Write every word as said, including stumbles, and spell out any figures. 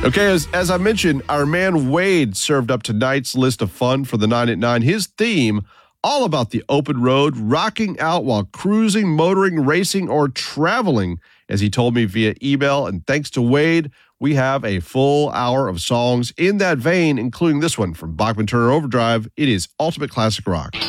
Okay, as, as I mentioned, our man Wade served up tonight's list of fun for the nine at nine. His theme, all about the open road, rocking out while cruising, motoring, racing, or traveling, as he told me via email. And thanks to Wade, we have a full hour of songs in that vein, including this one from Bachman Turner Overdrive. It is Ultimate Classic Rock.